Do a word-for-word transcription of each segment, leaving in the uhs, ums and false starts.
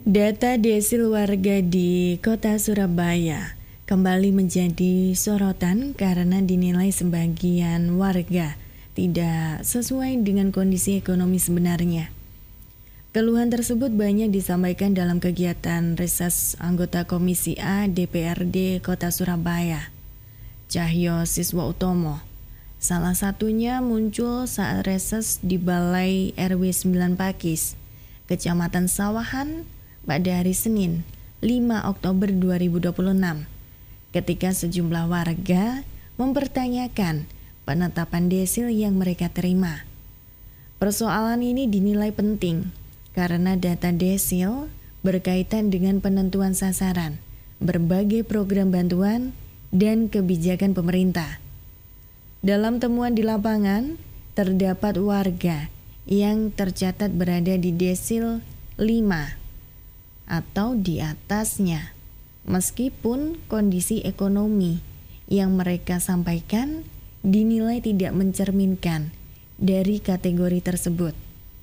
Data desil warga di Kota Surabaya kembali menjadi sorotan karena dinilai sebagian warga tidak sesuai dengan kondisi ekonomi sebenarnya. Keluhan tersebut banyak disampaikan dalam kegiatan reses anggota Komisi A D P R D Kota Surabaya, Cahyo Siswa Utomo. Salah satunya muncul saat reses di Balai R W sembilan Pakis, Kecamatan Sawahan, pada hari Senin, lima Oktober dua ribu dua puluh enam, ketika sejumlah warga mempertanyakan penetapan desil yang mereka terima. Persoalan ini dinilai penting karena data desil berkaitan dengan penentuan sasaran, berbagai program bantuan, dan kebijakan pemerintah. Dalam temuan di lapangan, terdapat warga yang tercatat berada di desil lima atau di atasnya, meskipun kondisi ekonomi yang mereka sampaikan dinilai tidak mencerminkan dari kategori tersebut.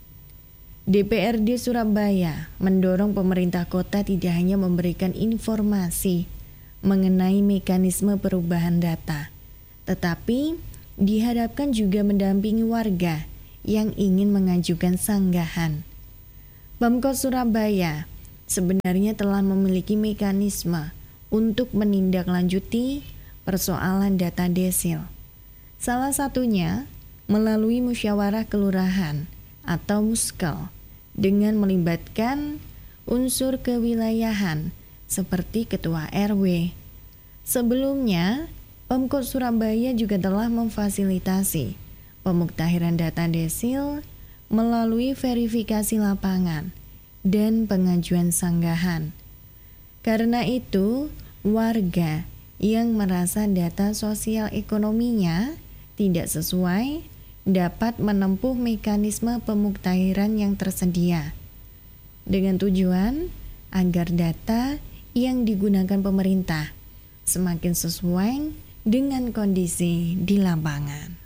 D P R D Surabaya mendorong pemerintah kota tidak hanya memberikan informasi mengenai mekanisme perubahan data, tetapi diharapkan juga mendampingi warga yang ingin mengajukan sanggahan. Pemkot Surabaya sebenarnya telah memiliki mekanisme untuk menindaklanjuti persoalan data desil. Salah satunya melalui musyawarah kelurahan atau muskel dengan melibatkan unsur kewilayahan seperti ketua R W. Sebelumnya, Pemkot Surabaya juga telah memfasilitasi pemuktahiran data desil melalui verifikasi lapangan dan pengajuan sanggahan. Karena itu, warga yang merasa data sosial ekonominya tidak sesuai dapat menempuh mekanisme pemuktahiran yang tersedia dengan tujuan agar data yang digunakan pemerintah semakin sesuai dengan kondisi di lapangan.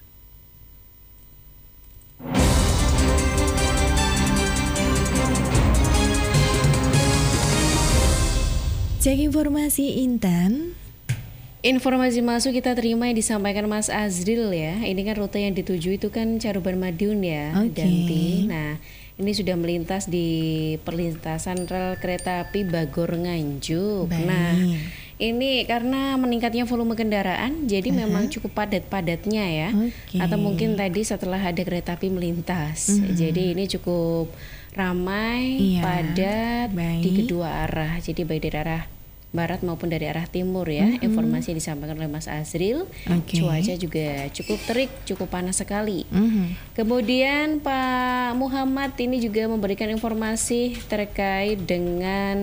Cek informasi Intan. Informasi masuk kita terima yang disampaikan Mas Azril ya. Ini kan rute yang dituju itu kan Caruban Madiun ya, okay. Danti. Nah, ini sudah melintas di perlintasan rel kereta api Bagor Nganjuk. Baik. Nah, ini karena meningkatnya volume kendaraan, jadi uh-huh. memang cukup padat-padatnya ya. Okay. Atau mungkin tadi setelah ada kereta api melintas, uh-huh. jadi ini cukup ramai, iya, padat baik. Di kedua arah. Jadi baik dari arah barat maupun dari arah timur ya. Mm-hmm. Informasi yang disampaikan oleh Mas Azril. Okay. Cuaca juga cukup terik, cukup panas sekali. Mm-hmm. Kemudian Pak Muhammad ini juga memberikan informasi terkait dengan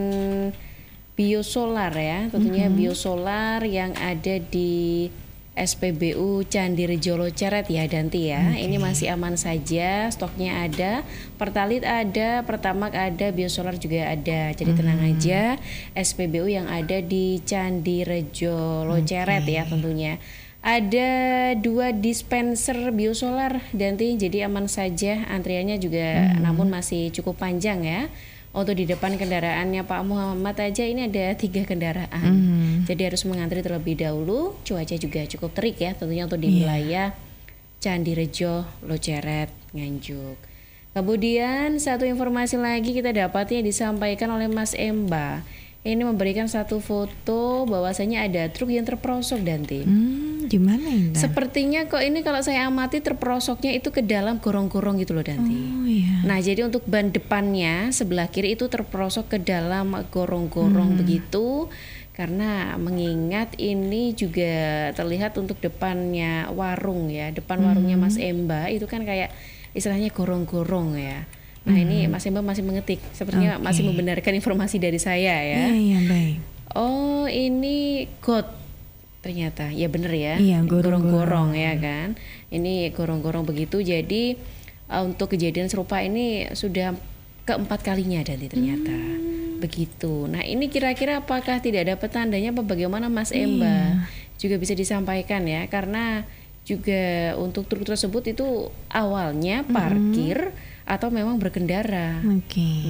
biosolar ya. Tentunya mm-hmm. biosolar yang ada di S P B U Candi Rejo Loceret ya Danti ya. Okay. Ini masih aman saja, stoknya ada, Pertalit ada, Pertamax ada, biosolar juga ada. Jadi hmm. tenang aja, S P B U yang ada di Candi Rejo Loceret okay. ya tentunya. Ada dua dispenser biosolar Danti, jadi aman saja, antriannya juga hmm. namun masih cukup panjang ya. Untuk di depan kendaraannya Pak Muhammad aja ini ada tiga kendaraan, mm. jadi harus mengantri terlebih dahulu. Cuaca juga cukup terik ya, tentunya untuk di wilayah yeah. Candi Rejo, Loceret, Nganjuk. Kemudian satu informasi lagi kita dapatnya disampaikan oleh Mas Emba. Ini memberikan satu foto bahwasanya ada truk yang terperosok Danti. Hmm, gimana ini? Sepertinya kok ini kalau saya amati terperosoknya itu ke dalam gorong-gorong gitu loh Danti. Oh, iya. Nah jadi untuk ban depannya sebelah kiri itu terperosok ke dalam gorong-gorong hmm. begitu. Karena mengingat ini juga terlihat untuk depannya warung ya. Depan warungnya hmm. Mas Emba itu kan kayak istilahnya gorong-gorong ya. Nah hmm. ini Mas Emba masih mengetik, sepertinya okay. masih membenarkan informasi dari saya ya. Iya, iya baik. Oh ini got ternyata, ya bener ya, iya, gorong-gorong ya kan. Ini gorong-gorong begitu, jadi uh, untuk kejadian serupa ini sudah keempat kalinya Danti ternyata. Hmm. Begitu. Nah ini kira-kira apakah tidak ada petandanya apa bagaimana Mas Emba? Iya. Juga bisa disampaikan ya, karena juga untuk truk tersebut itu awalnya parkir mm-hmm. atau memang berkendara. Okay. Nah,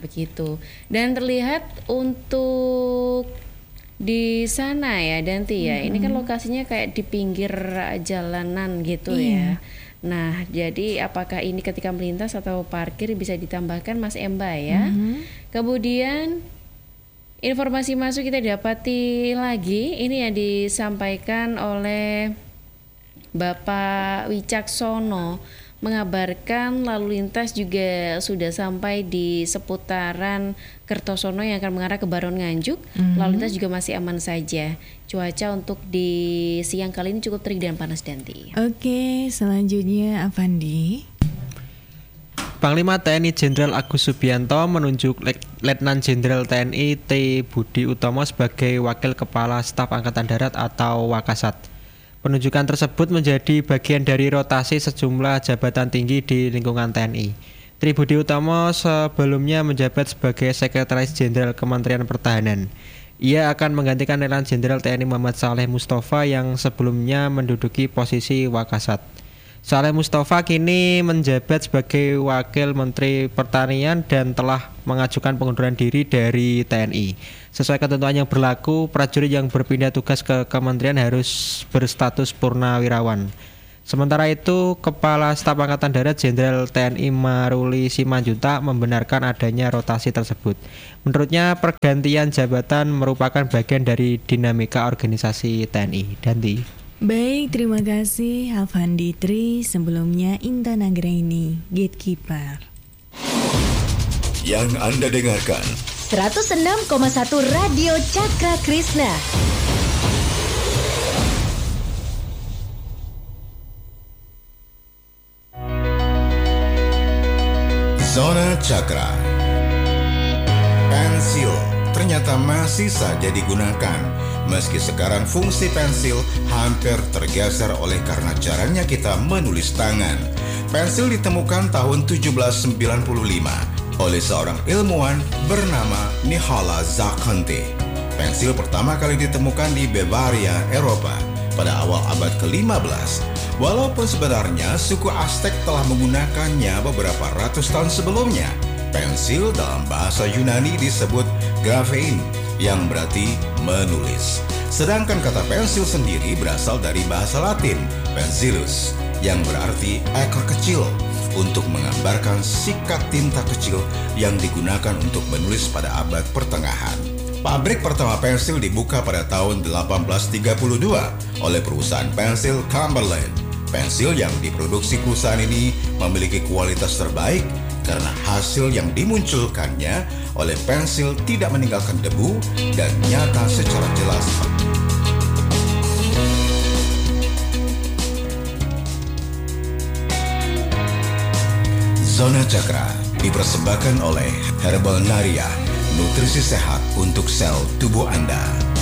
begitu. Dan terlihat untuk di sana ya Danti ya, mm-hmm. ini kan lokasinya kayak di pinggir jalanan gitu iya. ya. Nah, jadi apakah ini ketika melintas atau parkir bisa ditambahkan Mas Emba ya? Mm-hmm. Kemudian informasi masuk kita dapati lagi, ini yang disampaikan oleh Bapak Wicaksono, mengabarkan lalu lintas juga sudah sampai di seputaran Kertosono yang akan mengarah ke Baron Nganjuk. Mm-hmm. Lalu lintas juga masih aman saja. Cuaca untuk di siang kali ini cukup terik dan panas Danti. Oke, selanjutnya Avandi. Panglima T N I Jenderal Agus Subianto menunjuk Letnan Jenderal T N I T Budi Utomo sebagai Wakil Kepala Staf Angkatan Darat atau Wakasat. Penunjukan tersebut menjadi bagian dari rotasi sejumlah jabatan tinggi di lingkungan T N I. Tri Budi Utomo sebelumnya menjabat sebagai Sekretaris Jenderal Kementerian Pertahanan. Ia akan menggantikan Letnan Jenderal T N I Muhammad Saleh Mustafa yang sebelumnya menduduki posisi Wakasat. Saleh Mustafa kini menjabat sebagai Wakil Menteri Pertanian dan telah mengajukan pengunduran diri dari T N I. Sesuai ketentuan yang berlaku, prajurit yang berpindah tugas ke kementerian harus berstatus purnawirawan. Sementara itu, Kepala Staf Angkatan Darat Jenderal T N I Maruli Simanjuntak membenarkan adanya rotasi tersebut. Menurutnya, pergantian jabatan merupakan bagian dari dinamika organisasi T N I. Danti. Baik, terima kasih Avandi Tri. Sebelumnya Intan Anggraini, Gatekeeper. Yang Anda dengarkan seratus enam koma satu Radio Cakra Krishna. Zona Cakra. Pensil ternyata masih saja digunakan, meski sekarang fungsi pensil hampir tergeser oleh karena jarangnya kita menulis tangan. Pensil ditemukan tahun tujuh belas sembilan puluh lima oleh seorang ilmuwan bernama Nihala Zakonte. Pensil pertama kali ditemukan di Bavaria, Eropa pada awal abad ke lima belas. Walaupun sebenarnya suku Aztec telah menggunakannya beberapa ratus tahun sebelumnya. Pensil dalam bahasa Yunani disebut graphein, yang berarti menulis. Sedangkan kata pensil sendiri berasal dari bahasa Latin pensillus, yang berarti ekor kecil, untuk menggambarkan sikat tinta kecil yang digunakan untuk menulis pada abad pertengahan. Pabrik pertama pensil dibuka pada tahun delapan belas tiga puluh dua oleh perusahaan pensil Cumberland. Pensil yang diproduksi perusahaan ini memiliki kualitas terbaik karena hasil yang dimunculkannya oleh pensil tidak meninggalkan debu dan nyata secara jelas. Zona Cakra dipersembahkan oleh Herbal Naria, nutrisi sehat untuk sel tubuh Anda.